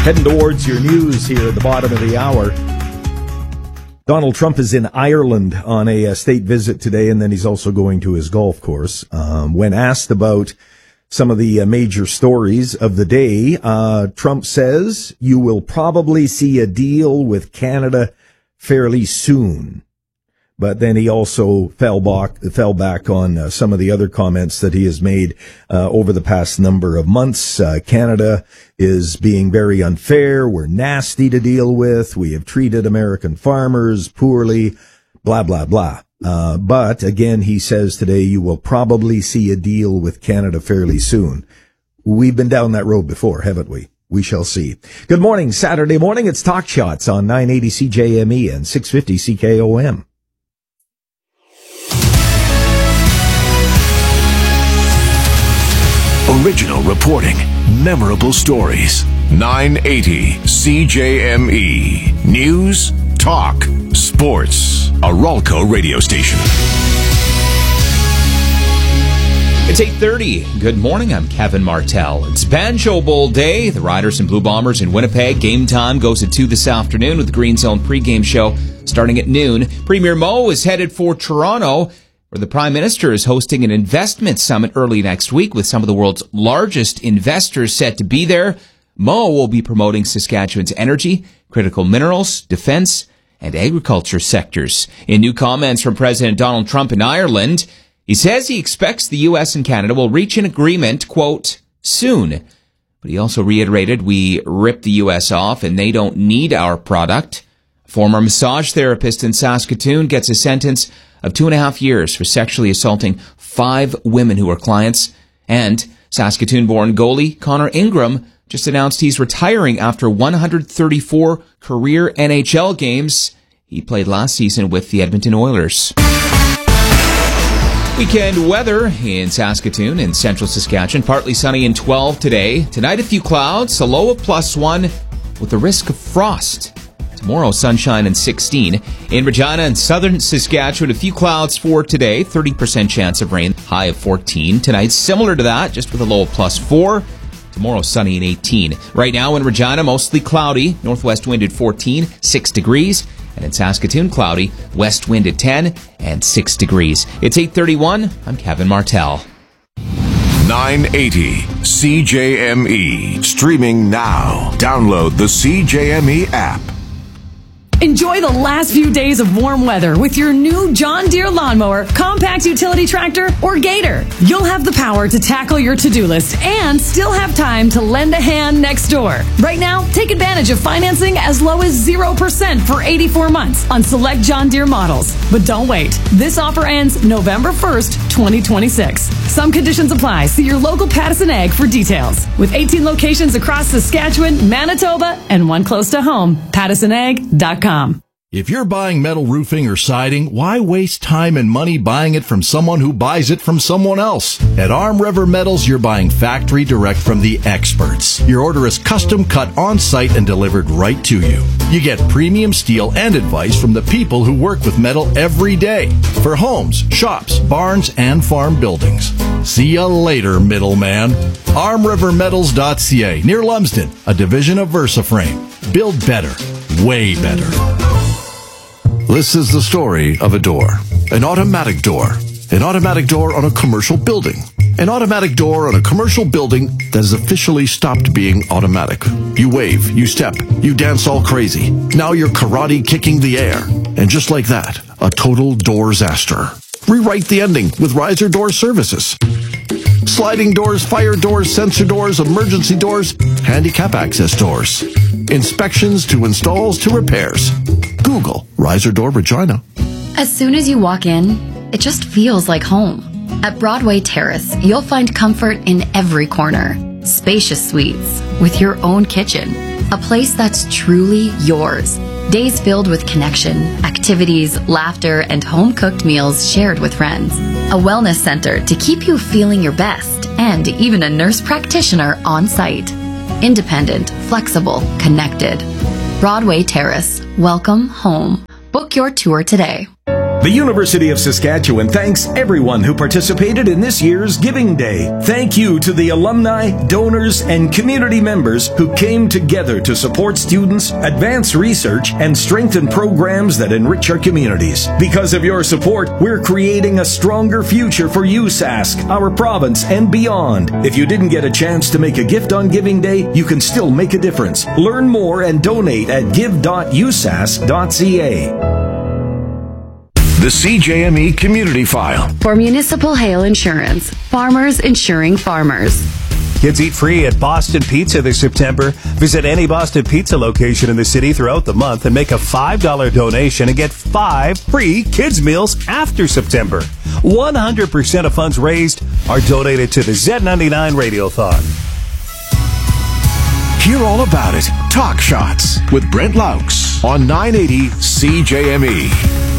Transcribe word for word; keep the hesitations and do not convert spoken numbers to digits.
Heading towards your news here at the bottom of the hour. Donald Trump is in Ireland on a, a state visit today, and then he's also going to his golf course. Um, when asked about some of the uh, major stories of the day, uh, Trump says you will probably see a deal with Canada fairly soon. But then he also fell back, fell back on uh, some of the other comments that he has made uh, over the past number of months. Uh, Canada is being very unfair. We're nasty to deal with. We have treated American farmers poorly, blah, blah, blah. Uh, but again, he says today you will probably see a deal with Canada fairly soon. We've been down that road before, haven't we? We shall see. Good morning. Saturday morning. It's Talk Shots on nine eighty C J M E and six fifty C K O M. Original reporting, memorable stories. nine eighty C J M E. News, talk, sports. A Ralco radio station. It's eight thirty. Good morning, I'm Kevin Martell. It's Banjo Bowl day. The Riders and Blue Bombers in Winnipeg. Game time goes at two this afternoon with the Green Zone pregame show starting at noon. Premier Mo is headed for Toronto, where the Prime Minister is hosting an investment summit early next week with some of the world's largest investors set to be there. Mo will be promoting Saskatchewan's energy, critical minerals, defense, and agriculture sectors. In new comments from President Donald Trump in Ireland, he says he expects the U S and Canada will reach an agreement, quote, soon. But he also reiterated we ripped the U S off and they don't need our product. A former massage therapist in Saskatoon gets a sentence of two and a half years for sexually assaulting five women who were clients. And Saskatoon-born goalie Connor Ingram just announced he's retiring after one hundred thirty-four career N H L games. He played last season with the Edmonton Oilers. Weekend weather in Saskatoon and central Saskatchewan. Partly sunny and twelve today. Tonight a few clouds, a low of plus one with the risk of frost. Tomorrow, sunshine and sixteen. In Regina and southern Saskatchewan, a few clouds for today. thirty percent chance of rain. High of fourteen. Tonight, similar to that, just with a low of plus four. Tomorrow, sunny and eighteen. Right now in Regina, mostly cloudy. Northwest wind at fourteen, six degrees. And in Saskatoon, cloudy. West wind at ten and six degrees. It's eight thirty-one. I'm Kevin Martell. nine eighty C J M E. Streaming now. Download the C J M E app. Enjoy the last few days of warm weather with your new John Deere lawnmower, compact utility tractor, or Gator. You'll have the power to tackle your to-do list and still have time to lend a hand next door. Right now, take advantage of financing as low as zero percent for eighty-four months on select John Deere models. But don't wait. This offer ends November first, twenty twenty-six. Some conditions apply. See your local Pattison Ag for details. With eighteen locations across Saskatchewan, Manitoba, and one close to home, pattison ag dot com. If you're buying metal roofing or siding, why waste time and money buying it from someone who buys it from someone else? At Arm River Metals, you're buying factory direct from the experts. Your order is custom cut on-site and delivered right to you. You get premium steel and advice from the people who work with metal every day for homes, shops, barns, and farm buildings. See you later, middleman. arm river metals dot c a, near Lumsden, a division of VersaFrame. Build better, way better. This is the story of a door. An automatic door. An automatic door on a commercial building. An automatic door on a commercial building that has officially stopped being automatic. You wave, you step, you dance all crazy. Now you're karate kicking the air. And just like that, a total doorsaster. Rewrite the ending with Riser Door Services. Sliding doors, fire doors, sensor doors, emergency doors, handicap access doors. Inspections to installs to repairs. Google Riser Door Regina. As soon as you walk in, it just feels like home. At Broadway Terrace, you'll find comfort in every corner. Spacious suites with your own kitchen. A place that's truly yours. Days filled with connection, activities, laughter, and home-cooked meals shared with friends. A wellness center to keep you feeling your best, and even a nurse practitioner on site. Independent, flexible, connected. Broadway Terrace. Welcome home. Book your tour today. The University of Saskatchewan thanks everyone who participated in this year's Giving Day. Thank you to the alumni, donors, and community members who came together to support students, advance research, and strengthen programs that enrich our communities. Because of your support, we're creating a stronger future for U S A S C, our province, and beyond. If you didn't get a chance to make a gift on Giving Day, you can still make a difference. Learn more and donate at give dot u s a s dot c a. The C J M E Community File. For Municipal Hail Insurance, farmers insuring farmers. Kids eat free at Boston Pizza this September. Visit any Boston Pizza location in the city throughout the month and make a five dollars donation and get five free kids meals after September. one hundred percent of funds raised are donated to the Z ninety-nine Radiothon. Hear all about it. Talk Shots with Brent Laux on nine eighty C J M E.